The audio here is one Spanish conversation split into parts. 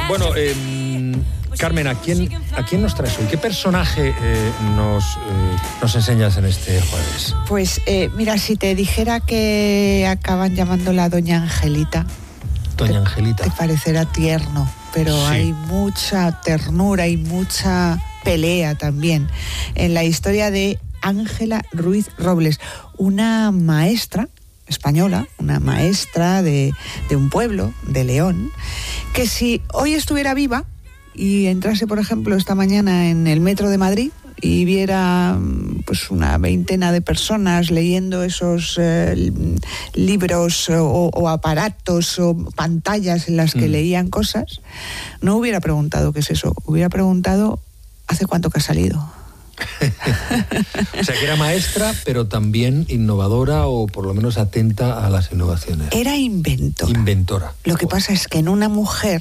Bueno, Carmen, ¿a quién nos traes hoy? ¿Qué personaje nos enseñas en este jueves? Pues mira, si te dijera que acaban llamándola Doña Angelita. Doña Angelita. Te parecerá tierno, pero sí, hay mucha ternura y mucha pelea también en la historia de Ángela Ruiz Robles, una maestra española, una maestra de un pueblo, de León, que si hoy estuviera viva y entrase, por ejemplo, esta mañana en el metro de Madrid y viera pues una veintena de personas leyendo esos libros o aparatos o pantallas en las que leían cosas, no hubiera preguntado qué es eso, hubiera preguntado ¿hace cuánto que ha salido? O sea, que era maestra, pero también innovadora o por lo menos atenta a las innovaciones. Era inventora. Lo que pasa es que en una mujer,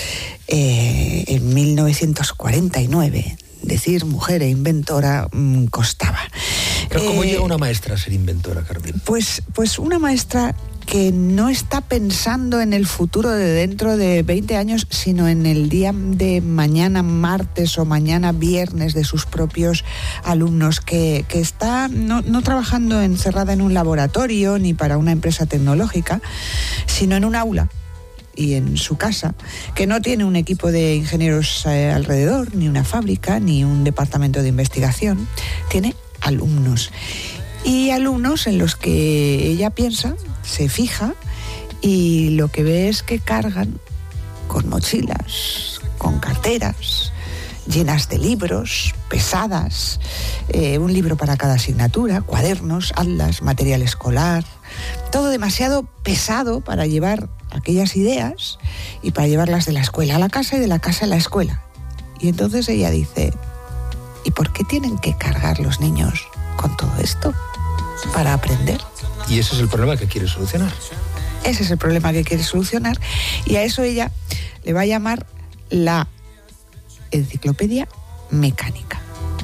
en 1949, decir mujer e inventora costaba. ¿Pero cómo llega una maestra a ser inventora, Carmen? Pues una maestra que no está pensando en el futuro de dentro de 20 años, sino en el día de mañana martes o mañana viernes de sus propios alumnos, que está no trabajando encerrada en un laboratorio ni para una empresa tecnológica, sino en un aula y en su casa, que no tiene un equipo de ingenieros alrededor, ni una fábrica, ni un departamento de investigación, tiene alumnos. Y alumnos en los que ella piensa, se fija, y lo que ve es que cargan con mochilas, con carteras, llenas de libros, pesadas, un libro para cada asignatura, cuadernos, atlas, material escolar, todo demasiado pesado para llevar aquellas ideas y para llevarlas de la escuela a la casa y de la casa a la escuela. Y entonces ella dice, ¿y por qué tienen que cargar los niños con todo esto? Para aprender. Y ese es el problema que quiere solucionar. Ese es el problema que quiere solucionar, y a eso ella le va a llamar la enciclopedia mecánica.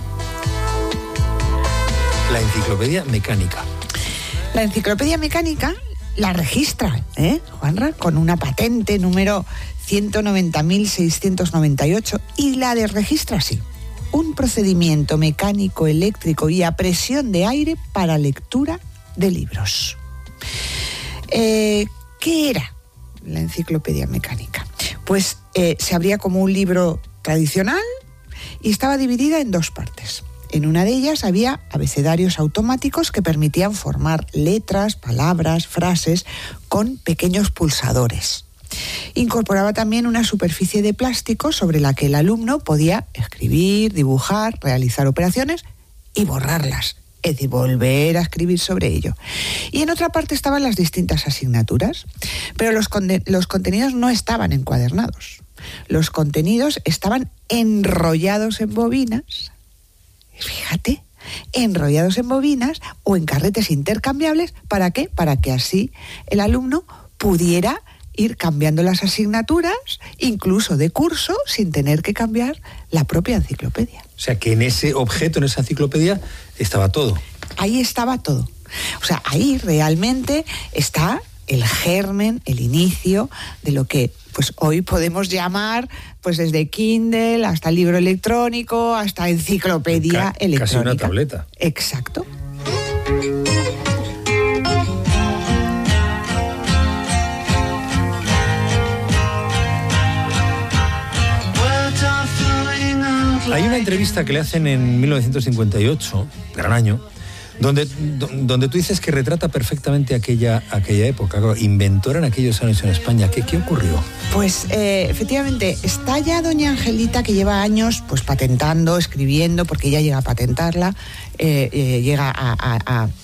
La enciclopedia mecánica. La enciclopedia mecánica la registra, Juanra, con una patente número 190.698, y la registra así: un procedimiento mecánico, eléctrico y a presión de aire para lectura de libros. ¿Qué era la enciclopedia mecánica? Pues se abría como un libro tradicional y estaba dividida en dos partes. En una de ellas había abecedarios automáticos que permitían formar letras, palabras, frases con pequeños pulsadores. Incorporaba también una superficie de plástico sobre la que el alumno podía escribir, dibujar, realizar operaciones y borrarlas, es decir, volver a escribir sobre ello. Y en otra parte estaban las distintas asignaturas, pero los contenidos no estaban encuadernados. Los contenidos estaban enrollados en bobinas, fíjate, enrollados en bobinas o en carretes intercambiables. ¿Para qué? Para que así el alumno pudiera ir cambiando las asignaturas, incluso de curso, sin tener que cambiar la propia enciclopedia. O sea, que en ese objeto, en esa enciclopedia, estaba todo. Ahí estaba todo. O sea, ahí realmente está el germen, el inicio de lo que pues hoy podemos llamar, pues desde Kindle hasta libro electrónico, hasta enciclopedia electrónica. Casi una tableta. Exacto. Hay una entrevista que le hacen en 1958, gran año, donde tú dices que retrata perfectamente aquella época, claro, inventora en aquellos años en España. ¿Qué ocurrió? Pues efectivamente, está ya doña Angelita, que lleva años pues patentando, escribiendo, porque ella llega a patentarla, llega a